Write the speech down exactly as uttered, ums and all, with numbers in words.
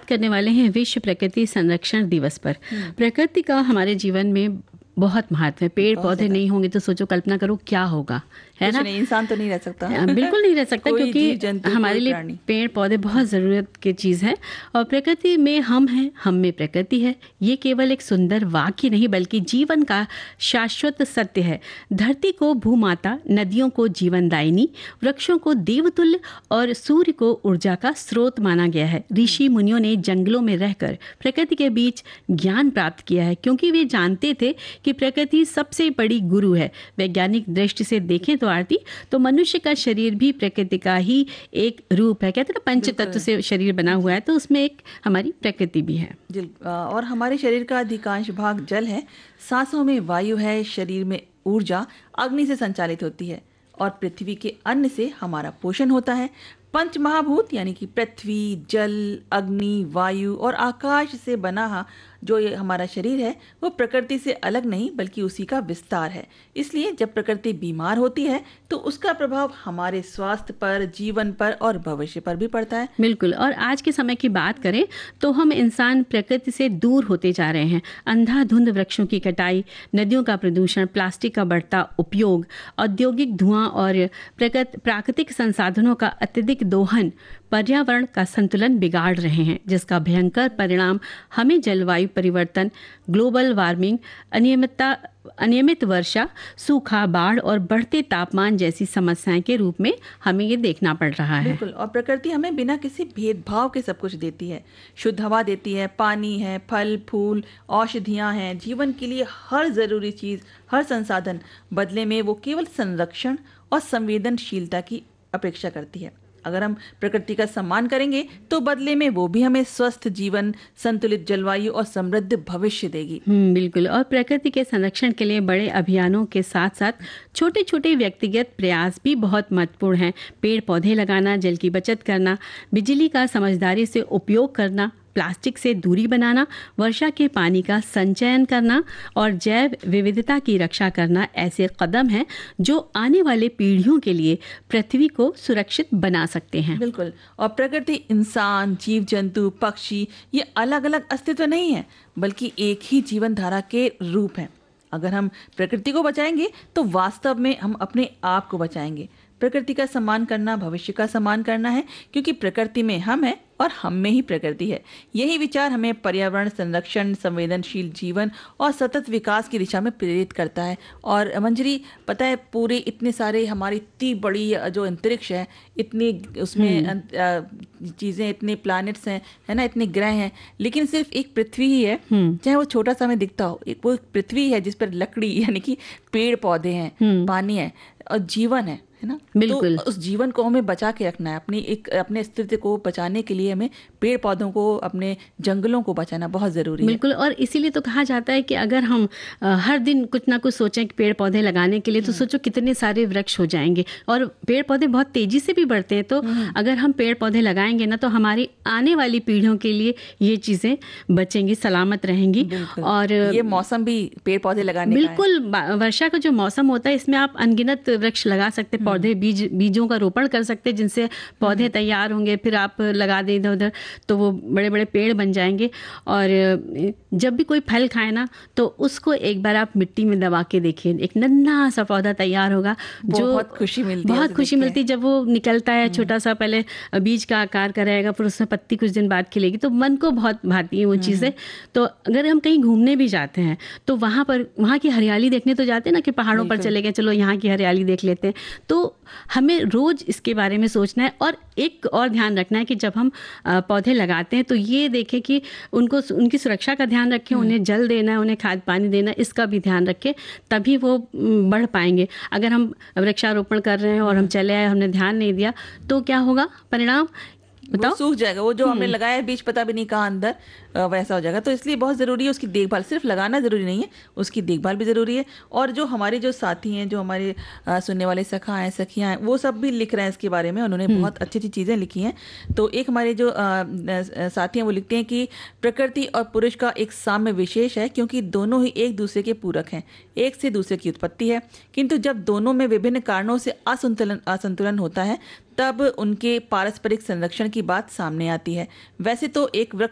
करने वाले हैं विश्व प्रकृति संरक्षण दिवस पर। प्रकृति का हमारे जीवन में बहुत महत्व है। पेड़ पौधे नहीं होंगे तो सोचो, कल्पना करो क्या होगा, है ना। नहीं, इंसान तो नहीं रह सकता, बिल्कुल नहीं रह सकता, क्योंकि हमारे लिए पेड़ पौधे बहुत ज़रूरत की चीज़ है। और प्रकृति में हम हैं, हम में प्रकृति है। ये केवल एक सुंदर वाक्य नहीं बल्कि जीवन का शाश्वत सत्य है। धरती को भूमाता, नदियों को जीवनदायिनी, वृक्षों को देवतुल्य और सूर्य को ऊर्जा का स्रोत माना गया है। ऋषि मुनियों ने जंगलों में रहकर प्रकृति के बीच ज्ञान प्राप्त किया है, क्योंकि वे जानते थे कि प्रकृति सबसे बड़ी गुरु है। वैज्ञानिक दृष्टि से देखें तो आरती, तो मनुष्य का शरीर भी प्रकृति का ही एक रूप है। कहते हैं ना, पंच तत्व से शरीर बना हुआ है, तो उसमें एक हमारी प्रकृति भी है। और हमारे शरीर का अधिकांश भाग जल है, सांसों में वायु है, शरीर में ऊर्जा अग्नि से संचालित होती है और पृथ्वी के अन्न से हमारा पोषण होता है। पंच महाभूत यानी कि पृथ्वी, जल, अग्नि, वायु और आकाश से बना जो ये हमारा शरीर है वो प्रकृति से अलग नहीं बल्कि उसी का विस्तार है। इसलिए जब प्रकृति बीमार होती है तो उसका प्रभाव हमारे स्वास्थ्य पर, जीवन पर और भविष्य पर भी पड़ता है। बिल्कुल। और आज के समय की बात करें तो हम इंसान प्रकृति से दूर होते जा रहे हैं। अंधाधुंध वृक्षों की कटाई, नदियों का प्रदूषण, प्लास्टिक का बढ़ता उपयोग, औद्योगिक धुआं और प्राकृतिक संसाधनों का अत्यधिक दोहन पर्यावरण का संतुलन बिगाड़ रहे हैं, जिसका भयंकर परिणाम हमें जलवायु परिवर्तन, ग्लोबल वार्मिंग, अनियमितता अनियमित वर्षा, सूखा, बाढ़ और बढ़ते तापमान जैसी समस्याएं के रूप में हमें ये देखना पड़ रहा है। बिल्कुल। और प्रकृति हमें बिना किसी भेदभाव के सब कुछ देती है। शुद्ध हवा देती है, पानी है, फल फूल, औषधियाँ हैं, जीवन के लिए हर ज़रूरी चीज़, हर संसाधन। बदले में वो केवल संरक्षण और संवेदनशीलता की अपेक्षा करती है। अगर हम प्रकृति का सम्मान करेंगे तो बदले में वो भी हमें स्वस्थ जीवन, संतुलित जलवायु और समृद्ध भविष्य देगी। हम्म बिल्कुल। और प्रकृति के संरक्षण के लिए बड़े अभियानों के साथ साथ छोटे छोटे व्यक्तिगत प्रयास भी बहुत महत्वपूर्ण हैं। पेड़ पौधे लगाना, जल की बचत करना, बिजली का समझदारी से उपयोग करना, प्लास्टिक से दूरी बनाना, वर्षा के पानी का संचयन करना और जैव विविधता की रक्षा करना ऐसे कदम हैं जो आने वाले पीढ़ियों के लिए पृथ्वी को सुरक्षित बना सकते हैं। बिल्कुल। और प्रकृति, इंसान, जीव जंतु, पक्षी, ये अलग अलग अस्तित्व नहीं है बल्कि एक ही जीवन धारा के रूप हैं। अगर हम प्रकृति को बचाएंगे तो वास्तव में हम अपने आप को बचाएंगे। प्रकृति का सम्मान करना भविष्य का सम्मान करना है, क्योंकि प्रकृति में हम हैं और हम में ही प्रकृति है। यही विचार हमें पर्यावरण संरक्षण, संवेदनशील जीवन और सतत विकास की दिशा में प्रेरित करता है। और मंजरी, पता है, पूरे इतने सारे हमारी इतनी बड़ी जो अंतरिक्ष है, इतनी उसमें चीज़ें, इतने प्लैनेट्स हैं, है ना, इतने ग्रह हैं, लेकिन सिर्फ एक पृथ्वी ही है, चाहे वो छोटा सा हमें दिखता हो, एक वो पृथ्वी है जिस पर लकड़ी यानी कि पेड़ पौधे हैं, पानी है और जीवन है, है ना। बिल्कुल। तो उस जीवन को हमें बचा के रखना है। अपनी एक अपने अस्तित्व को बचाने के लिए हमें पेड़ पौधों को, अपने जंगलों को बचाना बहुत ज़रूरी है। बिल्कुल। और इसीलिए तो कहा जाता है कि अगर हम आ, हर दिन कुछ ना कुछ सोचें कि पेड़ पौधे लगाने के लिए, तो सोचो कितने सारे वृक्ष हो जाएंगे। और पेड़ पौधे बहुत तेजी से भी बढ़ते हैं, तो अगर हम पेड़ पौधे लगाएंगे ना तो हमारी आने वाली पीढ़ियों के लिए ये चीज़ें बचेंगी, सलामत रहेंगी। और ये मौसम भी पेड़ पौधे लगाने बिल्कुल, वर्षा का जो मौसम होता है इसमें आप अनगिनत वृक्ष लगा सकते, पौधे, बीज बीजों का रोपण कर सकते हैं, जिनसे पौधे तैयार होंगे, फिर आप लगा दें इधर उधर तो वो बड़े बड़े पेड़ बन जाएंगे। और जब भी कोई फल खाए ना तो उसको एक बार आप मिट्टी में दबा के देखिए, एक नन्हा सा पौधा तैयार होगा, जो बहुत खुशी मिलती है, बहुत खुशी मिलती है जब वो निकलता है। छोटा सा पहले बीज का आकार का रहेगा, फिर उसमें पत्ती कुछ दिन बाद खिलेगी, तो मन को बहुत भाती है वो चीज़ें। तो अगर हम कहीं घूमने भी जाते हैं तो वहाँ पर वहाँ की हरियाली देखने तो जाते हैं ना, कि पहाड़ों पर चले गए, चलो यहाँ की हरियाली देख लेते हैं। तो हमें रोज इसके बारे में सोचना है। और एक और ध्यान रखना है कि जब हम पौधे लगाते हैं तो ये देखें कि उनको, उनकी सुरक्षा का ध्यान रखें, उन्हें जल देना है, उन्हें खाद पानी देना, इसका भी ध्यान रखें, तभी वो बढ़ पाएंगे। अगर हम वृक्षारोपण कर रहे हैं और हम चले आए, हमने ध्यान नहीं दिया, तो क्या होगा परिणाम? बताओ, सूख जाएगा। वो जो हमने लगाया है बीज, पता भी नहीं कहाँ अंदर, वैसा हो जाएगा। तो इसलिए बहुत ज़रूरी है उसकी देखभाल। सिर्फ लगाना ज़रूरी नहीं है, उसकी देखभाल भी ज़रूरी है। और जो हमारे जो साथी हैं, जो हमारे आ, सुनने वाले सखा हैं, सखियाँ हैं, वो सब भी लिख रहे हैं इसके बारे में। उन्होंने बहुत अच्छी अच्छी चीज़ें लिखी हैं। तो एक हमारे जो आ, साथी हैं वो लिखते हैं कि प्रकृति और पुरुष का एक साम्य विशेष है, क्योंकि दोनों ही एक दूसरे के पूरक हैं, एक से दूसरे की उत्पत्ति है। किंतु जब दोनों में विभिन्न कारणों से असंतुलन असंतुलन होता है तब उनके पारस्परिक संरक्षण की बात सामने आती है। वैसे तो एक वृक्ष